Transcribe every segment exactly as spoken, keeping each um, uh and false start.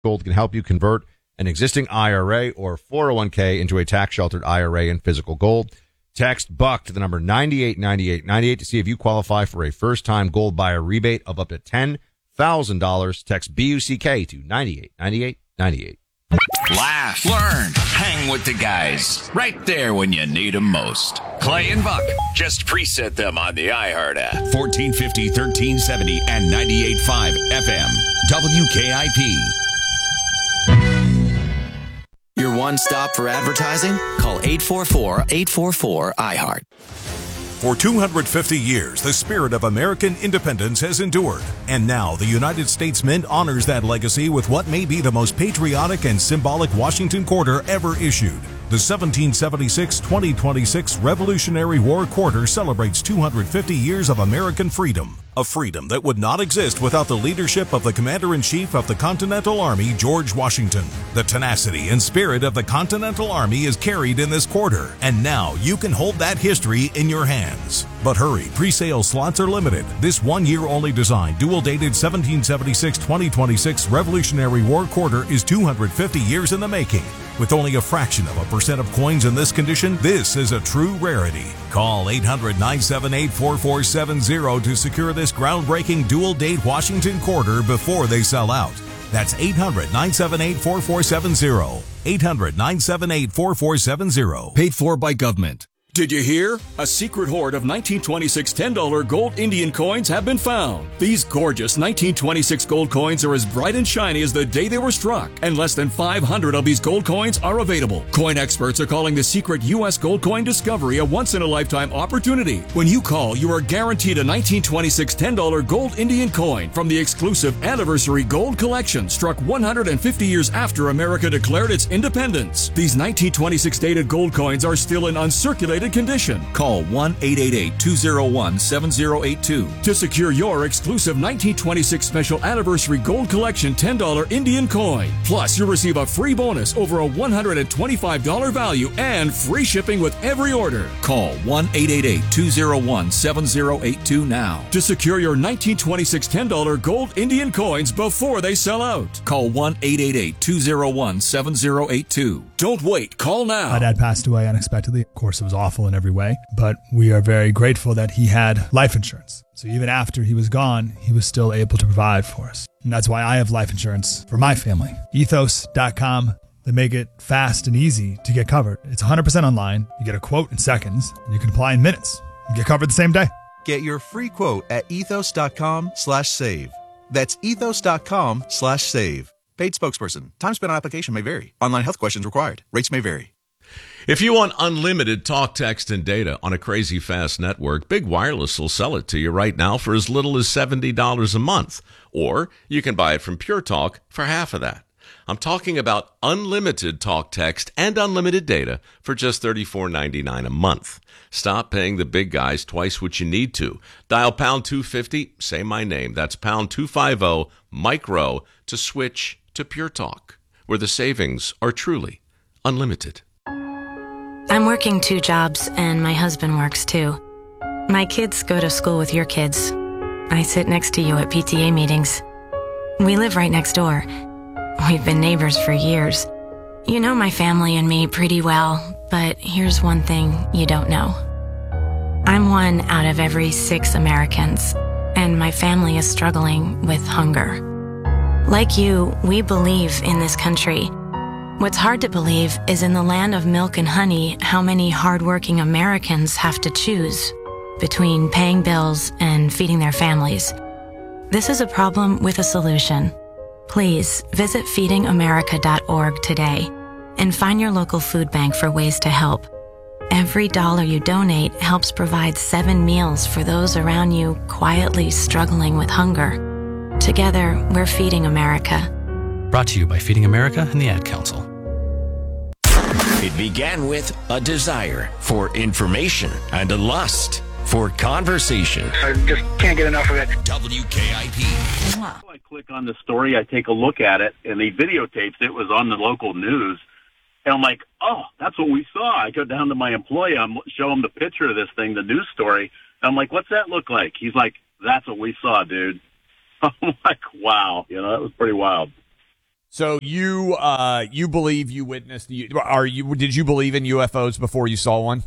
Gold can help you convert an existing I R A or four oh one k into a tax-sheltered I R A in physical gold. Text BUCK to the number ninety-eight ninety-eight ninety-eight to see if you qualify for a first-time gold buyer rebate of up to ten thousand dollars. Text B U C K to ninety-eight ninety-eight ninety-eight. Laugh, learn, hang with the guys. Right there when you need them most. Clay and Buck. Just preset them on the iHeart app. fourteen fifty, thirteen seventy, and ninety-eight point five F M. W K I P. Your one stop for advertising? Call eight four four, eight four four, iHeart. For two hundred fifty years, the spirit of American independence has endured. And now the United States Mint honors that legacy with what may be the most patriotic and symbolic Washington Quarter ever issued. The seventeen seventy-six twenty twenty-six Revolutionary War Quarter celebrates two hundred fifty years of American freedom. A freedom that would not exist without the leadership of the Commander-in-Chief of the Continental Army, George Washington. The tenacity and spirit of the Continental Army is carried in this quarter, and now you can hold that history in your hands. But hurry, pre-sale slots are limited. This one-year-only design, dual-dated seventeen seventy-six twenty twenty-six Revolutionary War Quarter is two hundred fifty years in the making. With only a fraction of a percent of coins in this condition, this is a true rarity. Call eight hundred, nine seven eight, four four seven zero to secure this groundbreaking dual-date Washington Quarter before they sell out. That's eight hundred, nine seven eight, four four seven zero. eight hundred, nine seven eight, four four seven zero. Paid for by government. Did you hear? A secret hoard of nineteen twenty-six ten dollar gold Indian coins have been found. These gorgeous nineteen twenty-six gold coins are as bright and shiny as the day they were struck, and less than five hundred of these gold coins are available. Coin experts are calling the secret U S gold coin discovery a once-in-a-lifetime opportunity. When you call, you are guaranteed a nineteen twenty-six ten dollar gold Indian coin from the exclusive Anniversary Gold Collection, struck one hundred fifty years after America declared its independence. These nineteen twenty-six dated gold coins are still in uncirculated condition. Call one eight eight eight, two zero one, seven zero eight two to secure your exclusive nineteen twenty-six Special Anniversary Gold Collection ten dollar Indian coin. Plus, you'll receive a free bonus over a one hundred twenty-five dollars value and free shipping with every order. Call one eight eight eight, two zero one, seven zero eight two now to secure your nineteen twenty-six ten dollar gold Indian coins before they sell out. Call one eight eight eight, two zero one, seven zero eight two. Don't wait. Call now. My dad passed away unexpectedly. Of course, it was awful in every way, but we are very grateful that he had life insurance. So even after he was gone, he was still able to provide for us. And that's why I have life insurance for my family. ethos dot com. They make it fast and easy to get covered. It's one hundred percent online. You get a quote in seconds, and you can apply in minutes. You get covered the same day. Get your free quote at ethos dot com slash save. That's ethos dot com slash save. Paid spokesperson. Time spent on application may vary. Online health questions required. Rates may vary. If you want unlimited talk, text, and data on a crazy fast network, Big Wireless will sell it to you right now for as little as seventy dollars a month. Or you can buy it from Pure Talk for half of that. I'm talking about unlimited talk, text, and unlimited data for just thirty-four ninety-nine a month. Stop paying the big guys twice what you need to. Dial pound two fifty, say my name. That's pound two fifty, micro, to switch to Pure Talk, where the savings are truly unlimited. I'm working two jobs, and my husband works too. My kids go to school with your kids. I sit next to you at P T A meetings. We live right next door. We've been neighbors for years. You know my family and me pretty well, but here's one thing you don't know. I'm one out of every six Americans, and my family is struggling with hunger. Like you, we believe in this country. What's hard to believe is in the land of milk and honey, how many hardworking Americans have to choose between paying bills and feeding their families. This is a problem with a solution. Please visit feeding america dot org today and find your local food bank for ways to help. Every dollar you donate helps provide seven meals for those around you quietly struggling with hunger. Together, we're Feeding America. Brought to you by Feeding America and the Ad Council. It began with a desire for information and a lust for conversation. I just can't get enough of it. W K I P. I click on the story, I take a look at it, and he videotapes it. It was on the local news. And I'm like, oh, that's what we saw. I go down to my employee, I'm show him the picture of this thing, the news story. And I'm like, what's that look like? He's like, that's what we saw, dude. I'm like, wow. You know, that was pretty wild. So you uh, you believe you witnessed the are you did you believe in U F Os before you saw one?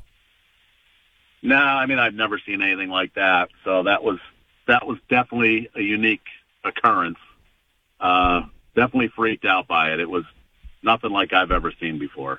No, I mean I've never seen anything like that. So that was that was definitely a unique occurrence. Uh, definitely freaked out by it. It was nothing like I've ever seen before.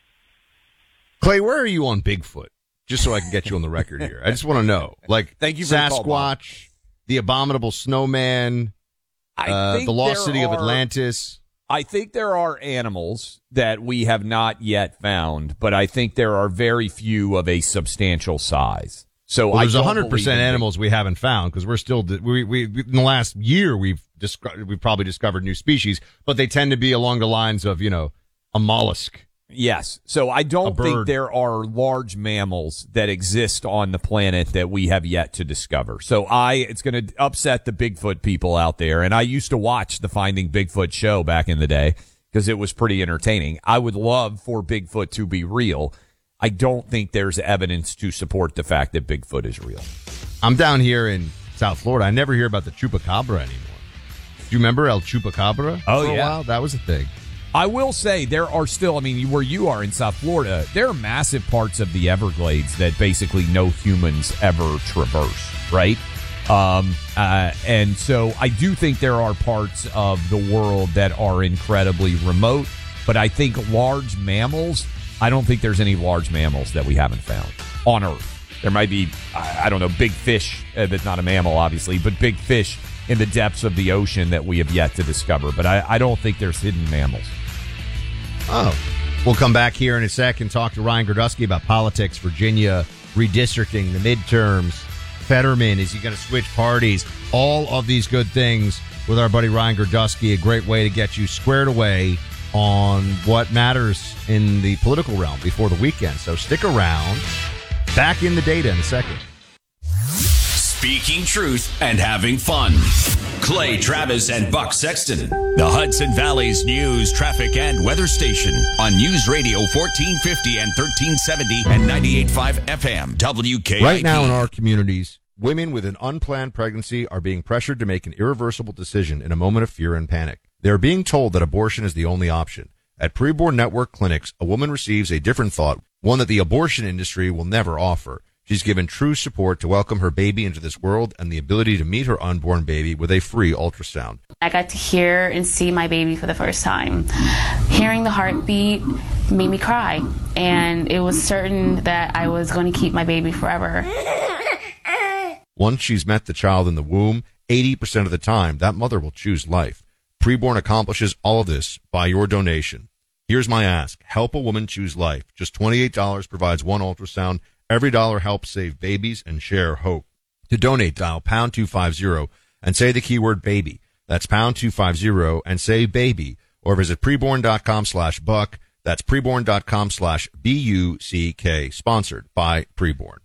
Clay, where are you on Bigfoot? Just so I can get you on the record here. I just want to know. Like Thank you for Sasquatch, the, call, the abominable snowman, I uh, think the lost there city are, of Atlantis. I think there are animals that we have not yet found, but I think there are very few of a substantial size. So well, I there's don't one hundred percent believe in animals we haven't found because we're still we we in the last year we've disco- we've probably discovered new species, but they tend to be along the lines of, you know, a mollusk. Yes. So I don't think there are large mammals that exist on the planet that we have yet to discover. So I, it's going to upset the Bigfoot people out there. And I used to watch the Finding Bigfoot show back in the day because it was pretty entertaining. I would love for Bigfoot to be real. I don't think there's evidence to support the fact that Bigfoot is real. I'm down here in South Florida. I never hear about the chupacabra anymore. Do you remember El Chupacabra? Oh, for a yeah. while? That was a thing. I will say there are still, I mean, where you are in South Florida, there are massive parts of the Everglades that basically no humans ever traverse, right? Um, uh, and so I do think there are parts of the world that are incredibly remote, but I think large mammals, I don't think there's any large mammals that we haven't found on Earth. There might be, I, I don't know, big fish, uh, that's not a mammal, obviously, but big fish in the depths of the ocean that we have yet to discover. But I, I don't think there's hidden mammals. Oh. We'll come back here in a sec and talk to Ryan Gerdusky about politics, Virginia, redistricting, the midterms, Fetterman, is he going to switch parties? All of these good things with our buddy Ryan Gerdusky, a great way to get you squared away on what matters in the political realm before the weekend. So stick around. Back in the data in a second. Speaking truth and having fun. Clay Travis and Buck Sexton. The Hudson Valley's news, traffic, and weather station on News Radio fourteen fifty and thirteen seventy and ninety-eight point five F M W K I P. Right now in our communities, women with an unplanned pregnancy are being pressured to make an irreversible decision in a moment of fear and panic. They are being told that abortion is the only option. At Preborn Network Clinics, a woman receives a different thought, one that the abortion industry will never offer. She's given true support to welcome her baby into this world and the ability to meet her unborn baby with a free ultrasound. I got to hear and see my baby for the first time. Hearing the heartbeat made me cry, and it was certain that I was going to keep my baby forever. Once she's met the child in the womb, eighty percent of the time, that mother will choose life. Preborn accomplishes all of this by your donation. Here's my ask. Help a woman choose life. Just twenty-eight dollars provides one ultrasound. Every dollar helps save babies and share hope. To donate, dial pound two fifty and say the keyword baby. That's pound two fifty and say baby. Or visit preborn.com slash buck. That's preborn.com slash B U C K. Sponsored by Preborn.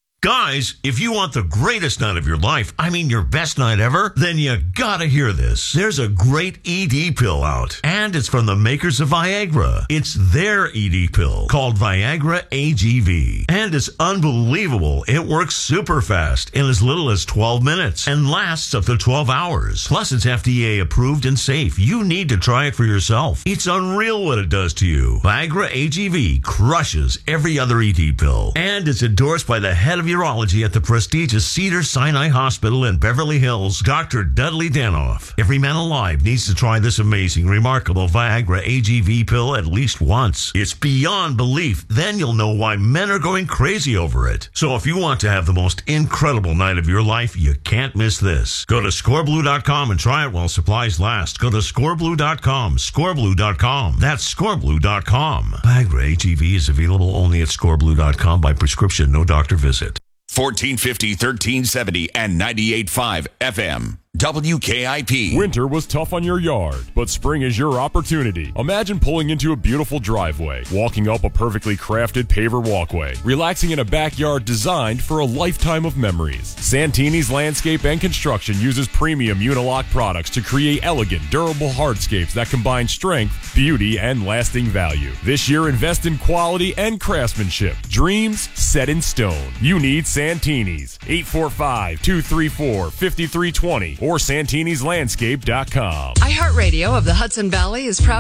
Guys, if you want the greatest night of your life, I mean your best night ever, then you gotta hear this. There's a great E D pill out, and it's from the makers of Viagra. It's their E D pill called Viagra A G V, and it's unbelievable. It works super fast in as little as twelve minutes and lasts up to twelve hours. Plus, it's F D A approved and safe. You need to try it for yourself. It's unreal what it does to you. Viagra A G V crushes every other E D pill, and it's endorsed by the head of your urology at the prestigious Cedars-Sinai Hospital in Beverly Hills, Doctor Dudley Danoff. Every man alive needs to try this amazing, remarkable Viagra A G V pill at least once. It's beyond belief. Then you'll know why men are going crazy over it. So if you want to have the most incredible night of your life, you can't miss this. Go to score blue dot com and try it while supplies last. Go to score blue dot com, score blue dot com. That's score blue dot com. Viagra A G V is available only at score blue dot com by prescription, no doctor visit. fourteen fifty, thirteen seventy, and ninety-eight point five F M. W K I P. Winter was tough on your yard, but spring is your opportunity. Imagine pulling into a beautiful driveway, walking up a perfectly crafted paver walkway, relaxing in a backyard designed for a lifetime of memories. Santini's Landscape and Construction uses premium Unilock products to create elegant, durable hardscapes that combine strength, beauty, and lasting value. This year, invest in quality and craftsmanship. Dreams set in stone. You need Santini's. eight four five, two three four, five three two zero or santinis landscape dot com. iHeartRadio of the Hudson Valley is proud